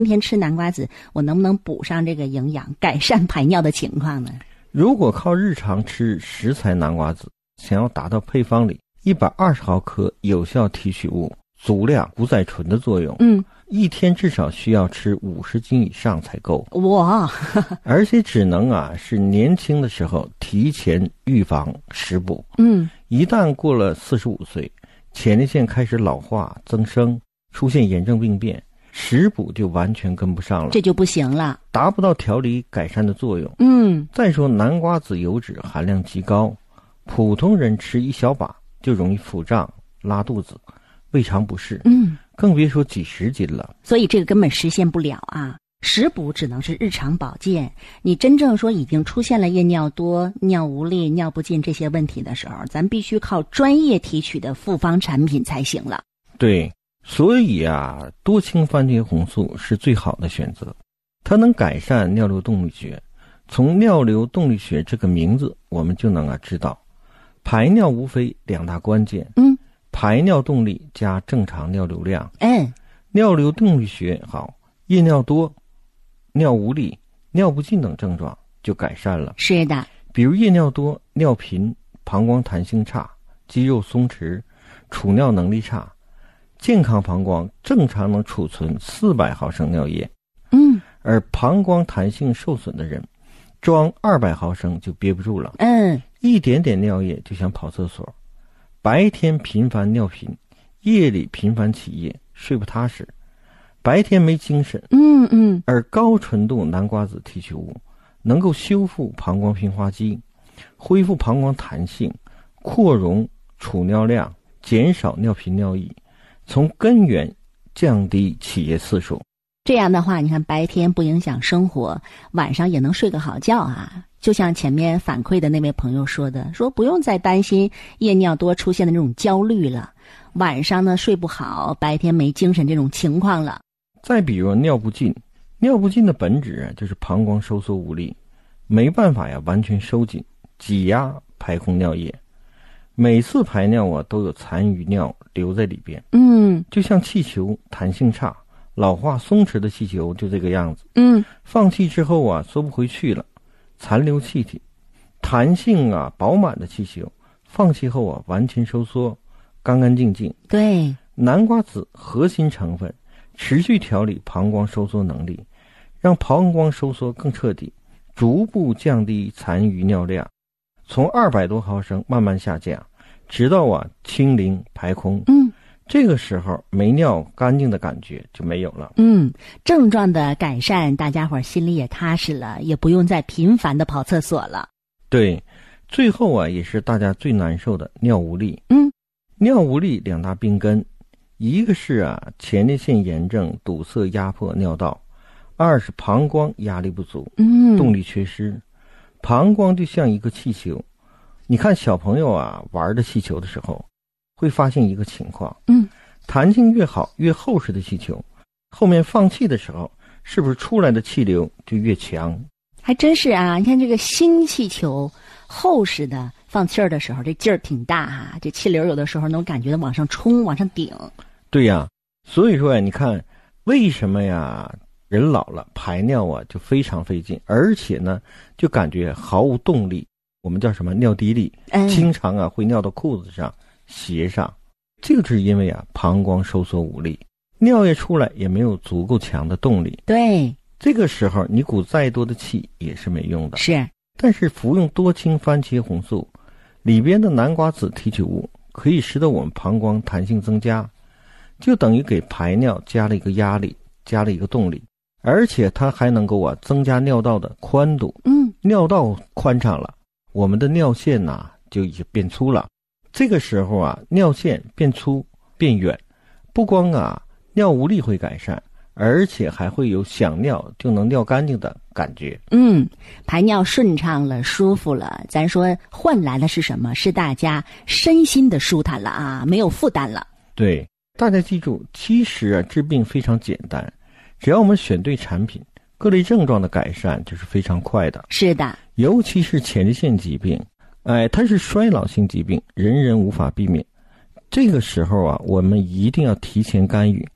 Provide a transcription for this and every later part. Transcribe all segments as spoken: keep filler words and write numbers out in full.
今天吃南瓜子，我能不能补上这个营养，改善排尿的情况呢？ 如果靠日常吃食材南瓜子，想要达到配方里一百二十毫克有效提取物、足量谷载醇的作用， 嗯， 一天至少需要吃五十斤以上才够。 哇， 而且只能啊是年轻的时候提前预防食补。 嗯， 一旦过了四十五岁，前列腺开始老化增生，出现炎症病变，食补就完全跟不上了， 这就不行了， 达不到调理改善的作用。 嗯， 再说南瓜子油脂含量极高，普通人吃一小把就容易腹胀、拉肚子、胃肠不适， 嗯， 更别说几十斤了。 所以这个根本实现不了啊。食补只能是日常保健，你真正说已经出现了夜尿多、尿无力、尿不尽这些问题的时候，咱必须靠专业提取的复方产品才行了。 对，所以啊，多氢番茄红素是最好的选择，它能改善尿流动力学。从尿流动力学这个名字，我们就能啊知道，排尿无非两大关键， 嗯， 排尿动力加正常尿流量。 嗯， 尿流动力学好，夜尿多、尿无力、尿不尽等症状就改善了。 是的， 比如夜尿多、尿频、膀胱弹性差、肌肉松弛、储尿能力差。健康膀胱正常能储存四百毫升尿液， 嗯， 而膀胱弹性受损的人，装二百毫升就憋不住了， 嗯， 一点点尿液就想跑厕所，白天频繁尿频，夜里频繁起夜，睡不踏实，白天没精神， 嗯嗯， 而高纯度南瓜子提取物能够修复膀胱平滑肌，恢复膀胱弹性，扩容储尿量，减少尿频尿意，从根源降低起夜次数。 这样的话，你看白天不影响生活，晚上也能睡个好觉啊。就像前面反馈的那位朋友说的，说不用再担心夜尿多出现的这种焦虑了，晚上呢睡不好，白天没精神这种情况了。 再比如尿不尽，尿不尽的本质啊就是膀胱收缩无力，没办法呀完全收紧挤压排空尿液，每次排尿啊都有残余尿留在里边， 嗯， 就像气球弹性差，老化松弛的气球就这个样子， 嗯， 放气之后啊缩不回去了，残留气体。弹性啊饱满的气球放气后啊完全收缩，干干净净。 对， 南瓜子核心成分持续调理膀胱收缩能力，让膀胱收缩更彻底，逐步降低残余尿量，从二百多毫升慢慢下降，直到啊清零排空。 嗯， 这个时候没尿干净的感觉就没有了。 嗯，症状的改善，大家伙儿心里也踏实了，也不用再频繁的跑厕所了。 对，最后啊也是大家最难受的尿无力。 嗯， 尿无力两大病根，一个是啊前列腺炎症堵塞压迫尿道，二是膀胱压力不足， 嗯， 动力缺失。膀胱就像一个气球，你看小朋友啊玩的气球的时候，会发现一个情况， 嗯， 弹性越好越厚实的气球，后面放气的时候，是不是出来的气流就越强？ 还真是啊，你看这个新气球厚实的，放气儿的时候这劲儿挺大哈、啊，这气流有的时候能感觉到往上冲往上顶。 对呀，所以说呀，你看为什么呀人老了排尿啊就非常费劲，而且呢就感觉毫无动力，我们叫什么尿滴力， 嗯， 经常啊会尿到裤子上鞋上，这个是因为啊膀胱收缩无力，尿液出来也没有足够强的动力。 对， 这个时候你鼓再多的气也是没用的。 是， 但是服用多氢番茄红素里边的南瓜子提取物可以使得我们膀胱弹性增加，就等于给排尿加了一个压力，加了一个动力，而且它还能够啊增加尿道的宽度。 嗯， 尿道宽敞了，我们的尿线呐、啊、就已经变粗了。这个时候啊尿线变粗变远，不光啊尿无力会改善，而且还会有想尿就能尿干净的感觉。 嗯，排尿顺畅了，舒服了，咱说换来的是什么？是大家身心的舒坦了啊，没有负担了。 对，大家记住，其实啊治病非常简单，只要我们选对产品，各类症状的改善就是非常快的。 是的， 尤其是前列腺疾病，哎，它是衰老性疾病，人人无法避免。这个时候啊，我们一定要提前干预，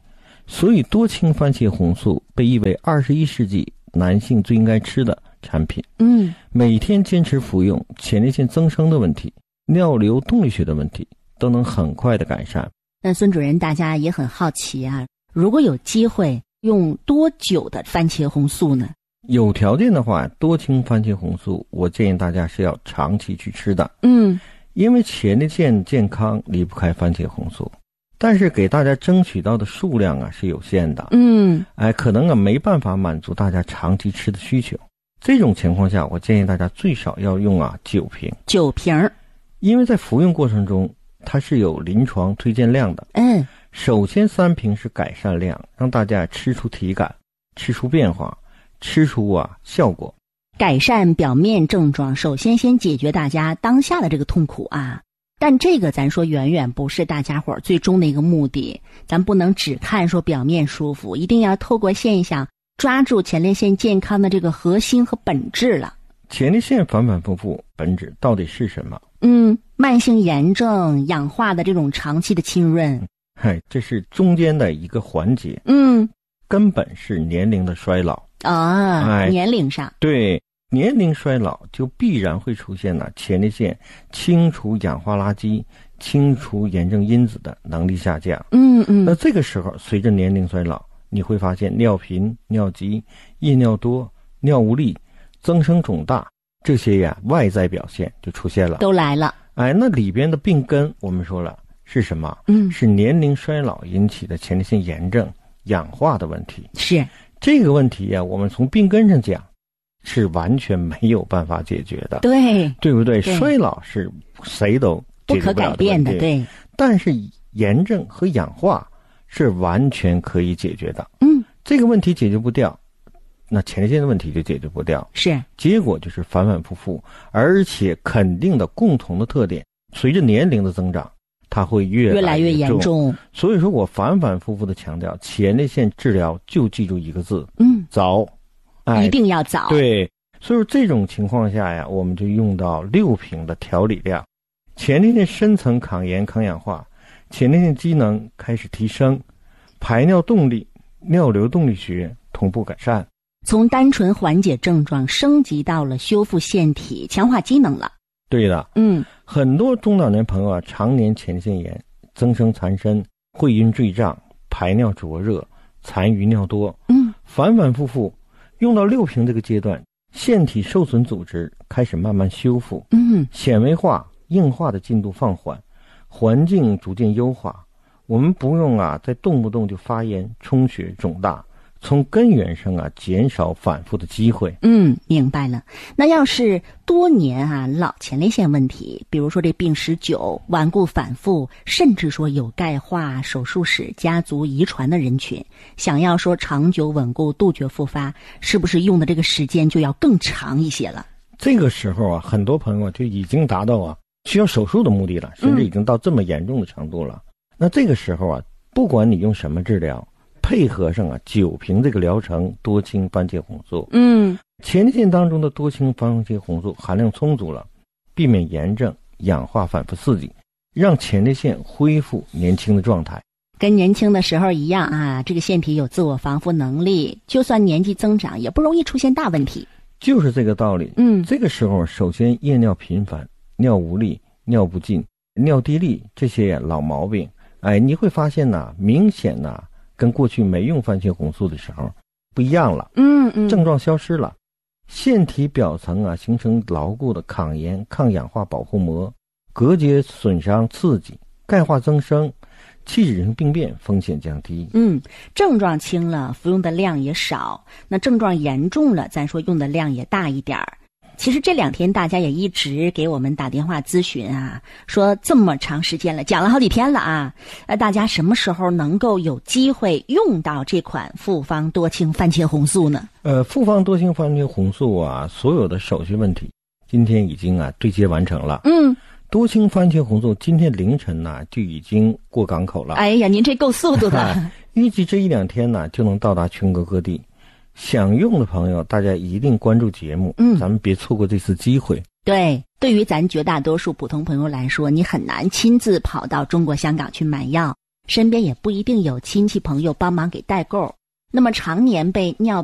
所以多氢番茄红素被誉为二十一世纪男性最应该吃的产品。 嗯， 每天坚持服用，前列腺增生的问题、尿流动力学的问题都能很快的改善。 那孙主任，大家也很好奇啊，如果有机会用多久的番茄红素呢？ 有条件的话，多氢番茄红素我建议大家是要长期去吃的。 嗯， 因为前列腺健康离不开番茄红素，但是给大家争取到的数量啊是有限的。 嗯， 哎，可能啊没办法满足大家长期吃的需求。这种情况下，我建议大家最少要用啊九瓶。 九瓶， 因为在服用过程中它是有临床推荐量的。 嗯， 首先三瓶是改善量，让大家吃出体感，吃出变化，吃出啊效果。 改善表面症状，首先先解决大家当下的这个痛苦啊。但这个咱说远远不是大家伙儿最终的一个目的，咱不能只看说表面舒服，一定要透过现象抓住前列腺健康的这个核心和本质了。 前列腺反反复复本质到底是什么？ 嗯，慢性炎症、氧化的这种长期的浸润， 嗨，这是中间的一个环节。 嗯， 根本是年龄的衰老啊， 哎， 年龄上， 对，年龄衰老就必然会出现呢前列腺清除氧化垃圾、清除炎症因子的能力下降。 嗯嗯， 那这个时候随着年龄衰老，你会发现尿频、尿急、夜尿多、尿无力、增生肿大，这些呀外在表现就出现了， 都来了。 哎，那里边的病根我们说了是什么？ 嗯， 是年龄衰老引起的前列腺炎症、氧化的问题。 是这个问题呀，我们从病根上讲是完全没有办法解决的。 对， 对不对？ 对衰老是谁都不可改变的，对。 但是炎症和氧化是完全可以解决的。 嗯， 这个问题解决不掉，那前列腺的问题就解决不掉。 是， 结果就是反反复复，而且肯定的共同的特点，随着年龄的增长，它会越越来越严重。 所以说我反反复复的强调，前列腺治疗就记住一个字， 嗯， 早。哎， 一定要早。 对，所以这种情况下呀，我们就用到六瓶的调理量。前列腺深层抗炎抗氧化，前列腺机能开始提升，排尿动力、尿流动力学同步改善， 从单纯缓解症状升级到了修复腺体、强化机能了。 对的， 嗯， 很多中老年朋友啊，常年前列腺炎、增生缠身、会阴坠胀、排尿灼热、残余尿多， 嗯， 反反复复。用到六瓶这个阶段，腺体受损组织开始慢慢修复， 嗯， 纤维化、硬化的进度放缓，环境逐渐优化。我们不用啊，再动不动就发炎、充血、肿大，从根源上啊减少反复的机会。 嗯，明白了。那要是多年啊老前列腺问题，比如说这病史久、顽固反复，甚至说有钙化、手术史、家族遗传的人群，想要说长久稳固、杜绝复发，是不是用的这个时间就要更长一些了？ 这个时候啊，很多朋友就已经达到啊需要手术的目的了，甚至已经到这么严重的程度了。嗯、那这个时候啊，不管你用什么治疗，配合上啊九瓶这个疗程多氢番茄红素， 嗯， 前列腺当中的多氢番茄红素含量充足了，避免炎症、氧化反复刺激，让前列腺恢复年轻的状态。 跟年轻的时候一样啊，这个腺体有自我防护能力，就算年纪增长，也不容易出现大问题。 就是这个道理。 嗯， 这个时候首先夜尿频繁、尿无力、尿不尽、尿滴沥这些老毛病，哎，你会发现呢，明显呢跟过去没用番茄红素的时候不一样了。 嗯嗯， 症状消失了，腺体表层啊形成牢固的抗炎、抗氧化保护膜，隔绝损伤刺激，钙化增生，器质性病变风险降低。 嗯，症状轻了，服用的量也少；那症状严重了，咱说用的量也大一点儿。其实这两天大家也一直给我们打电话咨询啊，说这么长时间了，讲了好几天了啊，呃，大家什么时候能够有机会用到这款复方多氢番茄红素呢？ 呃，复方多氢番茄红素啊，所有的手续问题今天已经啊对接完成了。 嗯， 多氢番茄红素今天凌晨呢、啊、就已经过港口了。 哎呀，您这够速度的。 啊、预计这一两天呢就能到达全国各地。想用的朋友，大家一定关注节目，嗯，咱们别错过这次机会。 对，对于咱绝大多数普通朋友来说，你很难亲自跑到中国香港去买药， 身边也不一定有亲戚朋友帮忙给代购，那么常年被尿